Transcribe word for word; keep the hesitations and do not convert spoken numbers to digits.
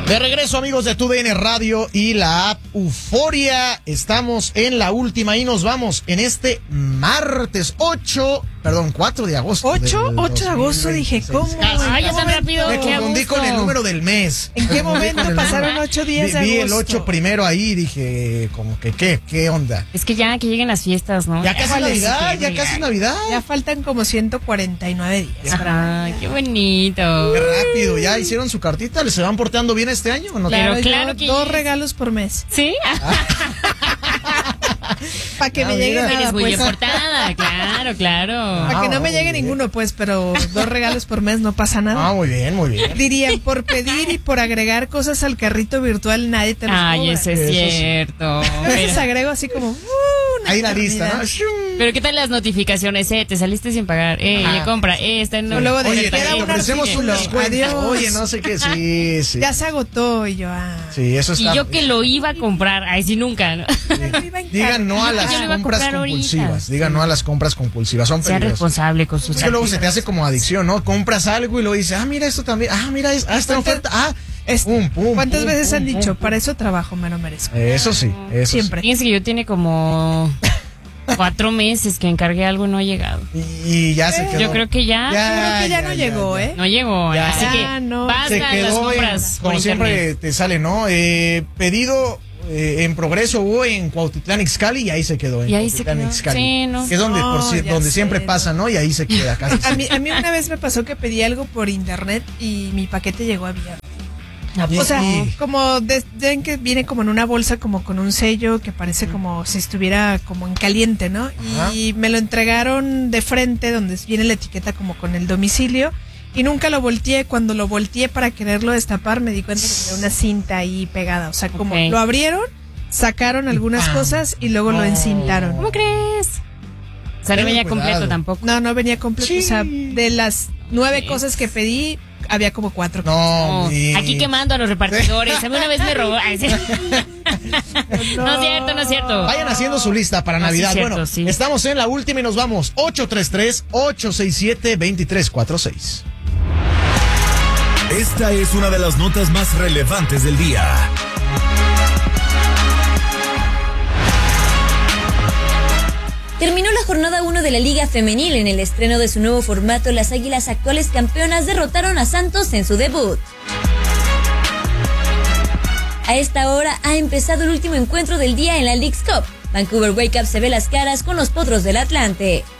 De regreso, amigos de TUDN Radio y la app Euforia. Estamos en la última y nos vamos en este martes ocho, perdón, cuatro de agosto. ¿ocho? ocho de agosto, dije, ¿cómo? Ay, ya tan rápido. Me confundí con el número del mes. ¿En qué momento pasaron ocho días de Vi, vi agosto? el ocho primero ahí y dije, como que, ¿qué? ¿Qué onda? Es que ya que lleguen las fiestas, ¿no? Ya casi Navidad, ya casi Navidad. Ya faltan como ciento cuarenta y nueve días. Ay, qué bonito. Qué rápido, ¿ya hicieron su cartita? ¿Les se van porteando bien este año o no? Claro, Pero claro yo, que dos yes. regalos por mes. ¿Sí? Para que Ah, me llegue mira. nada, Eres muy pues. bien portada, claro, claro. Para que no me Ah, llegue muy bien. ninguno, pues, pero dos regalos por mes no pasa nada. Ah, muy bien, muy bien. Dirían, por pedir y por agregar cosas al carrito virtual, nadie te los Ay, cobra. eso es Eso sí. cierto. A veces Pero, agrego así como, uh, una Ahí la lista, eternidad. ¿no? Shum. pero ¿qué tal las notificaciones? Eh, te saliste sin pagar. Eh, Ajá. ya compra. Eh, está en O luego de- Oye, Te te queda un ofrecemos un artículo. descuento. Adiós. Oye, no sé qué, sí, sí. Ya se agotó y yo, ah. Sí, eso Y está. yo que lo iba a comprar. Ay, sí, nunca, ¿no? Lo iba a encargar. Digan no a las Yo lo iba a compras comprar ahorita. compulsivas. Digan no a las compras compulsivas. Son Sea peligrosas. responsable con sus Es que luego se te actos. hace como adicción, ¿no? Compras algo y luego dices, ah, mira esto también. Ah, mira, es, ah, esta ¿Cuántas- oferta. Ah, Es- pum, pum. ¿Cuántas pum, veces pum, han pum, dicho, pum. para eso trabajo, me lo merezco? Eso sí, eso Siempre. Fíjense que yo tiene como cuatro meses que encargué algo y no ha llegado. sí. Y, y ya se Eh, quedó. Yo creo que ya, Creo que ya no llegó, ¿eh? no llegó. Ya. Así Ya que no. basta Se de las quedó en, compras por como siempre internet. te sale, ¿no? Eh, pedido eh, en progreso o en Cuautitlán Ixcali y ahí se quedó. En Y ahí se Cuautitlán quedó. Ixcali. Sí, ¿no? Que es donde, por No, si- ya donde sé, siempre no. pasa, ¿no? Y ahí se queda casi. A mí, a mí una vez me pasó que pedí algo por internet y mi paquete llegó a viernes. O sea, Sí. como de- ven que viene como en una bolsa como con un sello que parece como si estuviera como en caliente, ¿no? Ajá. Y me lo entregaron de frente donde viene la etiqueta como con el domicilio y nunca lo volteé. Cuando lo volteé para quererlo destapar me di cuenta que tenía una cinta ahí pegada. O sea, como Ok. lo abrieron, sacaron algunas ¡pam! cosas y luego lo No. encintaron. ¿Cómo crees? O sea, no Ten venía cuidado. completo tampoco. No, no venía completo. O sea, Sí. de las nueve Sí. cosas que pedí, había como cuatro. No, No, mi- aquí quemando a los repartidores. A mí una vez me robó. Ay, sí. No es cierto, no es cierto. Vayan haciendo su lista para Ah, sí, Navidad. cierto, bueno, sí. estamos en la última y nos vamos. ocho tres tres, ocho seis siete, dos tres cuatro seis. Esta es una de las notas más relevantes del día. Terminó la jornada uno de la Liga Femenil. En el estreno de su nuevo formato, las Águilas, actuales campeonas, derrotaron a Santos en su debut. A esta hora ha empezado el último encuentro del día en la Leagues Cup. Vancouver Whitecaps se ve las caras con los Potros del Atlante.